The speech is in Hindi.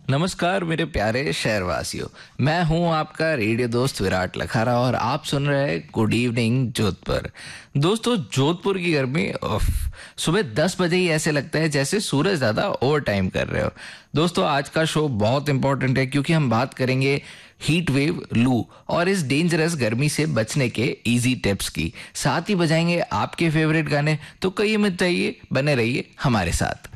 नमस्कार मेरे प्यारे शहरवासियों। मैं हूं आपका रेडियो दोस्त विराट लखारा और आप सुन रहे हैं गुड इवनिंग जोधपुर। दोस्तों, जोधपुर की गर्मी उफ, सुबह 10 बजे ही ऐसे लगता है जैसे सूरज ज़्यादा ओवर टाइम कर रहे हो। दोस्तों, आज का शो बहुत इंपॉर्टेंट है क्योंकि हम बात करेंगे हीट वेव, लू और इस डेंजरस गर्मी से बचने के इजी टिप्स की। साथ ही बजाएंगे आपके फेवरेट गाने। तो कहिए मत चाहिए, बने रहिए हमारे साथ।